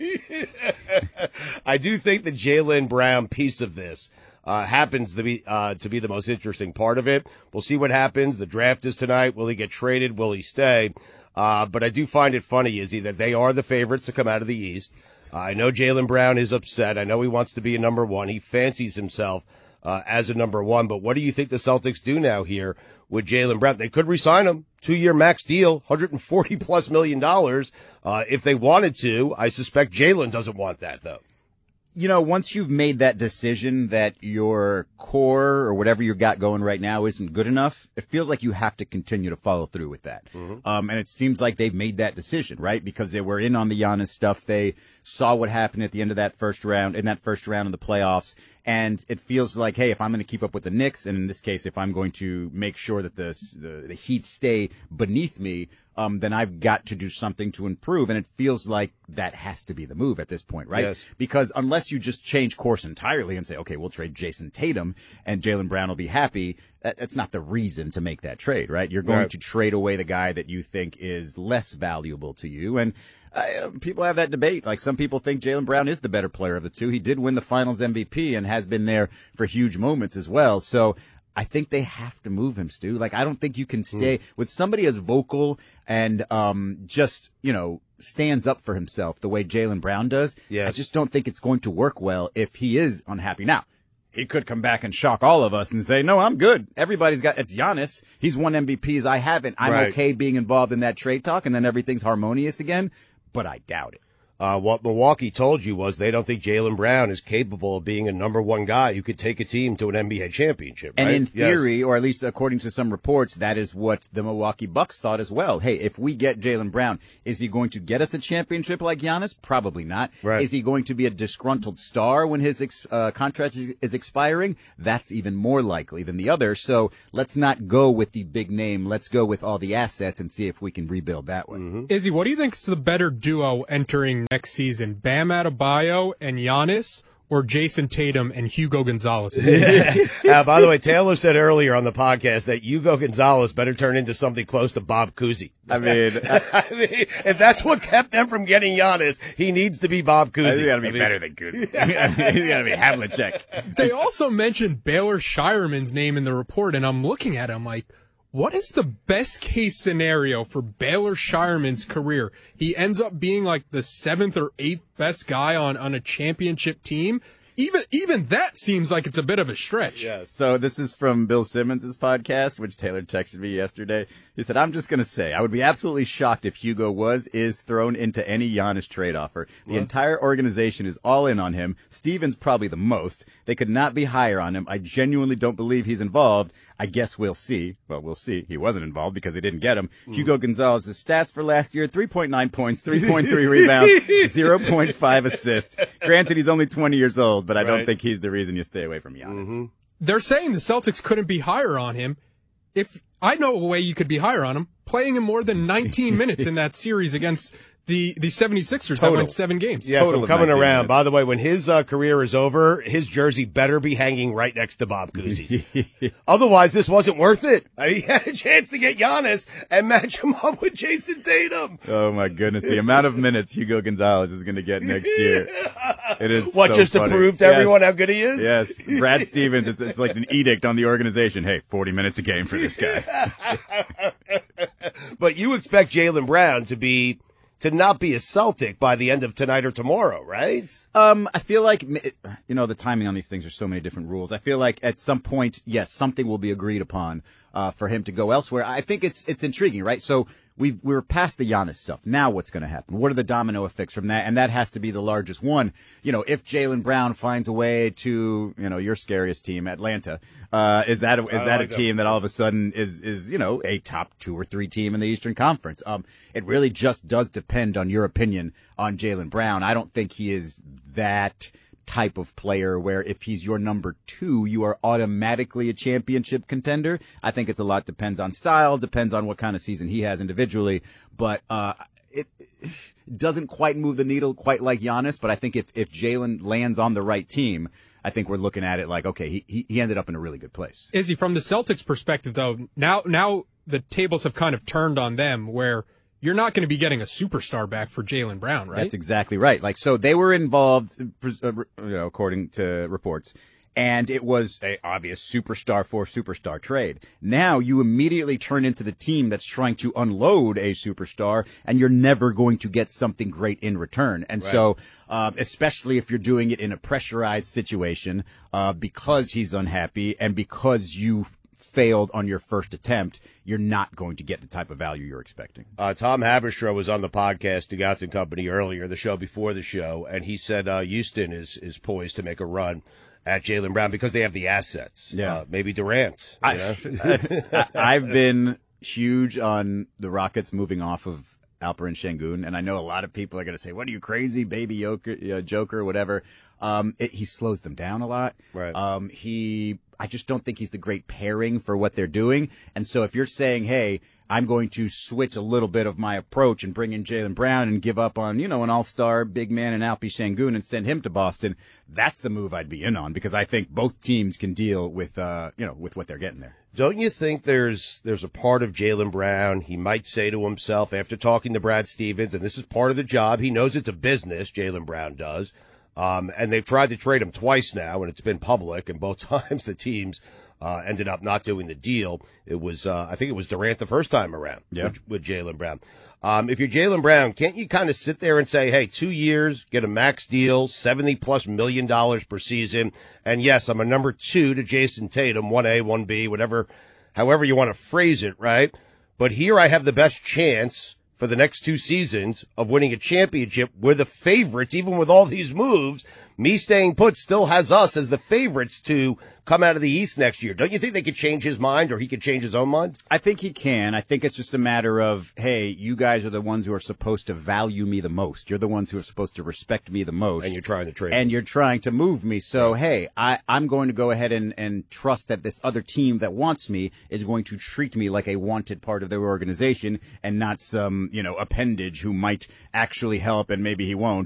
I do think the Jaylen Brown piece of this Uh, happens to be uh, to be the most interesting part of it. We'll see what happens. The draft is tonight. Will he get traded? Will he stay? Uh, but I do find it funny, Izzy, that they are the favorites to come out of the East. Uh, I know Jaylen Brown is upset. I know he wants to be a number one. He fancies himself uh, as a number one. But what do you think the Celtics do now here with Jaylen Brown? They could re-sign him. Two-year max deal, one hundred forty plus million dollars uh, if they wanted to. I suspect Jaylen doesn't want that, though. You know, once you've made that decision that your core or whatever you got going right now isn't good enough, it feels like you have to continue to follow through with that. Mm-hmm. Um, and it seems like they've made that decision, right? Because they were in on the Giannis stuff. They saw what happened at the end of that first round, in that first round of the playoffs. And it feels like, hey, if I'm going to keep up with the Knicks, and in this case, if I'm going to make sure that the the, the Heat stay beneath me, um, then I've got to do something to improve. And it feels like that has to be the move at this point, right? Yes. Because unless you just change course entirely and say, okay, we'll trade Jason Tatum and Jaylen Brown will be happy, that, that's not the reason to make that trade, right? You're going Right. to trade away the guy that you think is less valuable to you. And uh, people have that debate. Like, some people think Jaylen Brown is the better player of the two. He did win the Finals M V P and has been there for huge moments as well. So I think they have to move him, Stu. Like, I don't think you can stay mm. with somebody as vocal and um just, you know, stands up for himself the way Jaylen Brown does, yes. I just don't think it's going to work well if he is unhappy. Now, he could come back and shock all of us and say, no, I'm good. Everybody's got, it's Giannis. He's won M V Ps. I haven't. I'm Right. okay being involved in that trade talk, and then everything's harmonious again, but I doubt it. Uh, what Milwaukee told you was they don't think Jaylen Brown is capable of being a number one guy who could take a team to an N B A championship. And right? in Yes. theory, or at least according to some reports, that is what the Milwaukee Bucks thought as well. Hey, if we get Jaylen Brown, is he going to get us a championship like Giannis? Probably not. Right. Is he going to be a disgruntled star when his ex- uh, contract is, is expiring? That's even more likely than the other. So let's not go with the big name. Let's go with all the assets and see if we can rebuild that way. Mm-hmm. Izzy, what do you think is the better duo entering next season? Bam Adebayo and Giannis, or Jason Tatum and Hugo Gonzalez? uh, by the way, Taylor said earlier on the podcast that Hugo Gonzalez better turn into something close to Bob Cousy. I mean, I mean, if that's what kept them from getting Giannis, he needs to be Bob Cousy. He's got to be I mean, better than Cousy. He's got to be Havlicek. They also mentioned Baylor Shireman's name in the report, and I'm looking at him like, what is the best case scenario for Baylor Shireman's career? He ends up being like the seventh or eighth best guy on, on a championship team. Even even that seems like it's a bit of a stretch. Yes. So this is from Bill Simmons' podcast, which Taylor texted me yesterday. He said, I'm just going to say, I would be absolutely shocked if Hugo was, is thrown into any Giannis trade offer. The What? entire organization is all in on him. Stevens probably the most. They could not be higher on him. I genuinely don't believe he's involved. I guess we'll see. Well, we'll see. He wasn't involved because they didn't get him. Mm. Hugo Gonzalez's stats for last year, three point nine points, three point three rebounds, zero point five assists. Granted, he's only twenty years old, but I don't Right. think he's the reason you stay away from Giannis. Mm-hmm. They're saying the Celtics couldn't be higher on him. If I know a way you could be higher on him, playing him more than nineteen minutes in that series against the, the seventy-sixers that Total. went seven games. Yes, Total I'm of coming nineteen around. minutes. By the way, when his uh, career is over, his jersey better be hanging right next to Bob Cousy's. Otherwise, this wasn't worth it. I mean, he had a chance to get Giannis and match him up with Jason Tatum. Oh my goodness, the amount of minutes Hugo Gonzalez is going to get next year. It is What, so just funny. to prove to Yes. everyone how good he is? Yes, Brad Stevens, it's, it's like an edict on the organization. Hey, forty minutes a game for this guy. But you expect Jaylen Brown to be to not be a Celtic by the end of tonight or tomorrow, right? Um, I feel like, you know, the timing on these things are so many different rules. I feel like at some point, yes, something will be agreed upon, uh, for him to go elsewhere. I think it's, it's intriguing, right? So we've, we're past the Giannis stuff. Now what's going to happen? What are the domino effects from that? And that has to be the largest one. You know, if Jaylen Brown finds a way to, you know, your scariest team, Atlanta, uh, is that, a, is I that like a team that all of a sudden is, is, you know, a top two or three team in the Eastern Conference? Um, it really just does depend on your opinion on Jaylen Brown. I don't think he is that type of player where if he's your number two, you are automatically a championship contender. I think it's a lot depends on style, depends on what kind of season he has individually, but, uh, it, it doesn't quite move the needle quite like Giannis, but I think if, if Jaylen lands on the right team, I think we're looking at it like, okay, he, he, he ended up in a really good place. Izzy, from the Celtics perspective, though, now, now the tables have kind of turned on them where you're not going to be getting a superstar back for Jaylen Brown, right? That's exactly right. Like, so they were involved, uh, you know, according to reports, and it was a obvious superstar for superstar trade. Now you immediately turn into the team that's trying to unload a superstar, and you're never going to get something great in return. And Right. so, uh, especially if you're doing it in a pressurized situation, uh, because he's unhappy and because you failed on your first attempt, you're not going to get the type of value you're expecting. Uh, Tom Haberstroh was on the podcast, Dugouts and Company, earlier, the show before the show, and he said uh, Houston is is poised to make a run at Jaylen Brown because they have the assets. Yeah. Uh, maybe Durant. You know? I, I've been huge on the Rockets moving off of Alperen Şengün, and I know a lot of people are going to say, what are you, crazy, baby Joker, uh, Joker, whatever. Um, it, he slows them down a lot. Right. Um, he, I just don't think he's the great pairing for what they're doing. And so if you're saying, hey, I'm going to switch a little bit of my approach and bring in Jaylen Brown and give up on, you know, an all-star big man in Alpi Şengün and send him to Boston, that's the move I'd be in on because I think both teams can deal with, uh, you know, with what they're getting there. Don't you think there's there's a part of Jaylen Brown, he might say to himself after talking to Brad Stevens, and this is part of the job, he knows it's a business, Jaylen Brown does, um, and they've tried to trade him twice now, and it's been public, and both times the teams uh, ended up not doing the deal. It was, uh, I think it was Durant the first time around yeah. with, with Jaylen Brown. Um, if you're Jaylen Brown, can't you kind of sit there and say, hey, two years, get a max deal, seventy plus million dollars per season. And yes, I'm a number two to Jason Tatum, one A, one B, whatever, however you want to phrase it, right? But here I have the best chance for the next two seasons of winning a championship. We're the favorites, even with all these moves. Me staying put still has us as the favorites to come out of the East next year. Don't you think they could change his mind, or he could change his own mind? I think he can. I think it's just a matter of, hey, you guys are the ones who are supposed to value me the most. You're the ones who are supposed to respect me the most. And you're trying to trade And me. you're trying to move me. So, hey, I, I'm going to go ahead and, and trust that this other team that wants me is going to treat me like a wanted part of their organization and not some, you know, appendage who might actually help and maybe he won't.